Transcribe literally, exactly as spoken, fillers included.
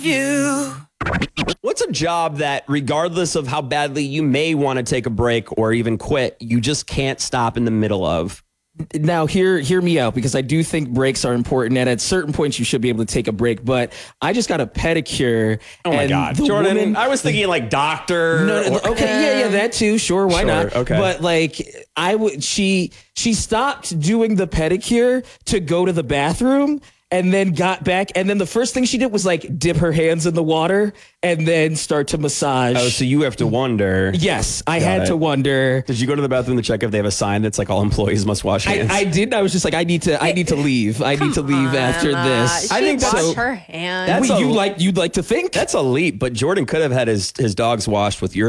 You. What's a job that, regardless of how badly you may want to take a break or even quit, you just can't stop in the middle of? Now, hear hear me out, because I do think breaks are important, and at certain points you should be able to take a break. But I just got a pedicure. Oh my and God, the Jordan! woman, I was thinking like doctor. No, no, or, okay, yeah, yeah, that too. Sure, why Sure, not? okay. But like, I would. She she stopped doing the pedicure to go to the bathroom, and then got back, and then the first thing she did was like dip her hands in the water and then start to massage. Oh, so you have to wonder. Yes, I Got had it. to wonder. Did you go to the bathroom to check if they have a sign that's like all employees must wash I, hands? I did. I was just like, I need to. I need to leave. I need to leave on, after Emma. this. She I think washed so. her hands. That's Wait, a- you like you'd like to think? That's a leap, but Jordan could have had his, his dogs washed with your